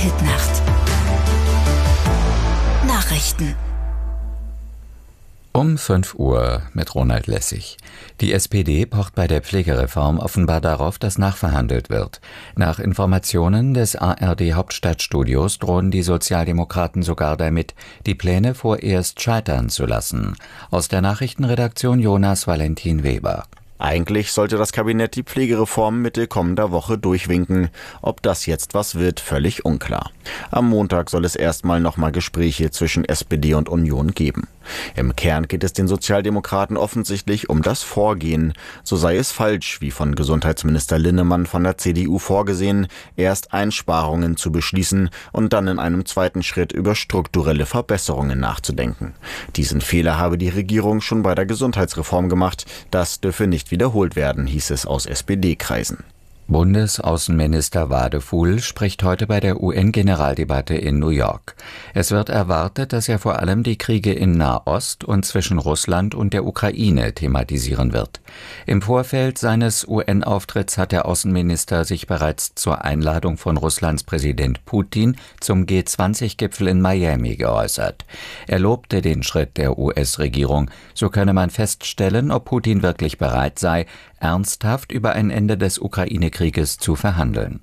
Hitnacht. Nachrichten. Um 5 Uhr mit Ronald Lessig. Die SPD pocht bei der Pflegereform offenbar darauf, dass nachverhandelt wird. Nach Informationen des ARD-Hauptstadtstudios drohen die Sozialdemokraten sogar damit, die Pläne vorerst scheitern zu lassen. Aus der Nachrichtenredaktion Jonas Valentin Weber. Eigentlich sollte das Kabinett die Pflegereform Mitte kommender Woche durchwinken. Ob das jetzt was wird, völlig unklar. Am Montag soll es erstmal nochmal Gespräche zwischen SPD und Union geben. Im Kern geht es den Sozialdemokraten offensichtlich um das Vorgehen. So sei es falsch, wie von Gesundheitsminister Linnemann von der CDU vorgesehen, erst Einsparungen zu beschließen und dann in einem zweiten Schritt über strukturelle Verbesserungen nachzudenken. Diesen Fehler habe die Regierung schon bei der Gesundheitsreform gemacht. Das dürfe nicht wiederholt werden, hieß es aus SPD-Kreisen. Bundesaußenminister Wadefuhl spricht heute bei der UN-Generaldebatte in New York. Es wird erwartet, dass er vor allem die Kriege in Nahost und zwischen Russland und der Ukraine thematisieren wird. Im Vorfeld seines UN-Auftritts hat der Außenminister sich bereits zur Einladung von Russlands Präsident Putin zum G20-Gipfel in Miami geäußert. Er lobte den Schritt der US-Regierung. So könne man feststellen, ob Putin wirklich bereit sei, ernsthaft über ein Ende des Ukraine-Krieges zu verhandeln.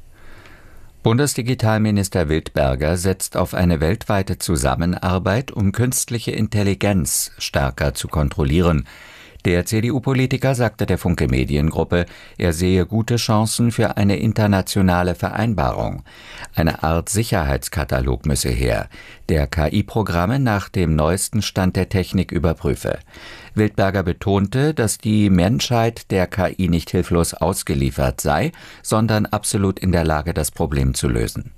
Bundesdigitalminister Wildberger setzt auf eine weltweite Zusammenarbeit, um künstliche Intelligenz stärker zu kontrollieren. Der CDU-Politiker sagte der Funke Mediengruppe, er sehe gute Chancen für eine internationale Vereinbarung. Eine Art Sicherheitskatalog müsse her, der KI-Programme nach dem neuesten Stand der Technik überprüfe. Wildberger betonte, dass die Menschheit der KI nicht hilflos ausgeliefert sei, sondern absolut in der Lage, das Problem zu lösen.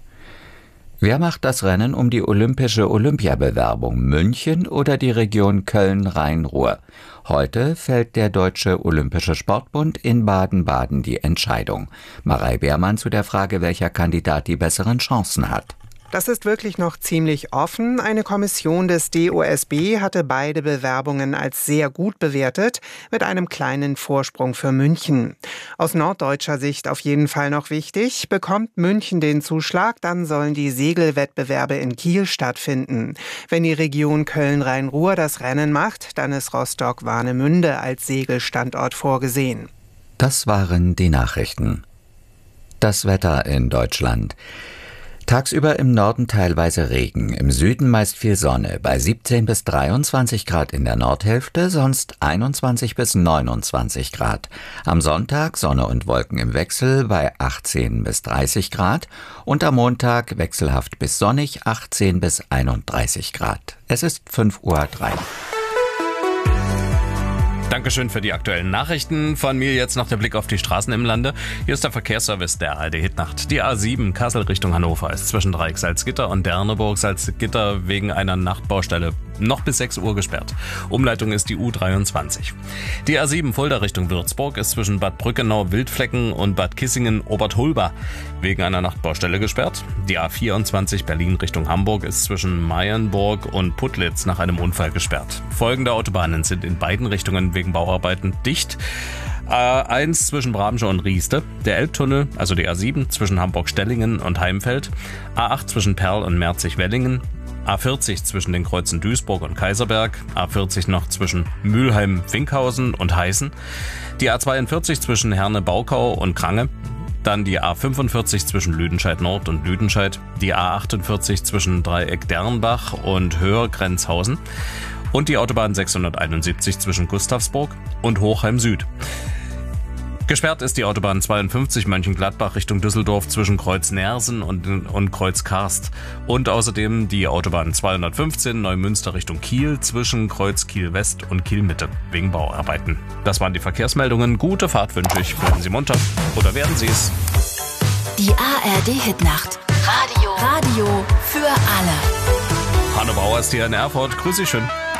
Wer macht das Rennen um die olympische Olympiabewerbung? München oder die Region Köln-Rhein-Ruhr? Heute fällt der Deutsche Olympische Sportbund in Baden-Baden die Entscheidung. Marei Beermann zu der Frage, welcher Kandidat die besseren Chancen hat. Das ist wirklich noch ziemlich offen. Eine Kommission des DOSB hatte beide Bewerbungen als sehr gut bewertet, mit einem kleinen Vorsprung für München. Aus norddeutscher Sicht auf jeden Fall noch wichtig. Bekommt München den Zuschlag, dann sollen die Segelwettbewerbe in Kiel stattfinden. Wenn die Region Köln-Rhein-Ruhr das Rennen macht, dann ist Rostock-Warnemünde als Segelstandort vorgesehen. Das waren die Nachrichten. Das Wetter in Deutschland. Tagsüber im Norden teilweise Regen, im Süden meist viel Sonne, bei 17 bis 23 Grad in der Nordhälfte, sonst 21 bis 29 Grad. Am Sonntag Sonne und Wolken im Wechsel bei 18 bis 30 Grad und am Montag wechselhaft bis sonnig 18 bis 31 Grad. Es ist 5:03 Uhr. Dankeschön für die aktuellen Nachrichten. Von mir jetzt noch der Blick auf die Straßen im Lande. Hier ist der Verkehrsservice der ARD Hitnacht. Die A7 Kassel Richtung Hannover ist zwischen Dreieck Salzgitter und Derneburg Salzgitter wegen einer Nachtbaustelle noch bis 6 Uhr gesperrt. Umleitung ist die U23. Die A7 Fulda Richtung Würzburg ist zwischen Bad Brückenau Wildflecken und Bad Kissingen Obertholba wegen einer Nachtbaustelle gesperrt. Die A24 Berlin Richtung Hamburg ist zwischen Meiernburg und Putlitz nach einem Unfall gesperrt. Folgende Autobahnen sind in beiden Richtungen wegen Bauarbeiten dicht. A1 zwischen Bramsche und Rieste, der Elbtunnel, also die A7 zwischen Hamburg-Stellingen und Heimfeld, A8 zwischen Perl und Merzig-Wellingen, A40 zwischen den Kreuzen Duisburg und Kaiserberg, A40 noch zwischen Mülheim-Winkhausen und Heißen, die A42 zwischen Herne-Baukau und Krange, dann die A45 zwischen Lüdenscheid Nord und Lüdenscheid, die A48 zwischen Dreieck Dernbach und Höhr-Grenzhausen und die Autobahn 671 zwischen Gustavsburg und Hochheim Süd. Gesperrt ist die Autobahn 52 Mönchengladbach Richtung Düsseldorf zwischen Kreuz Nersen und Kreuz Karst und außerdem die Autobahn 215 Neumünster Richtung Kiel zwischen Kreuz Kiel West und Kiel Mitte wegen Bauarbeiten. Das waren die Verkehrsmeldungen. Gute Fahrt wünsche ich. Bleiben Sie munter oder werden Sie es. Die ARD Hitnacht. Radio für alle. Hanno Bauer ist hier in Erfurt. Grüß Sie schön.